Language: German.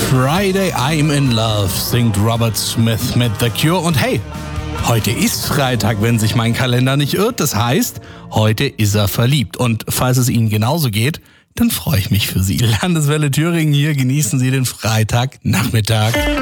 Friday I'm in Love singt Robert Smith mit The Cure. Und hey, heute ist Freitag, wenn sich mein Kalender nicht irrt. Das heißt, heute ist er verliebt. Und falls es Ihnen genauso geht, dann freue ich mich für Sie. Landeswelle Thüringen hier, genießen Sie den Freitagnachmittag.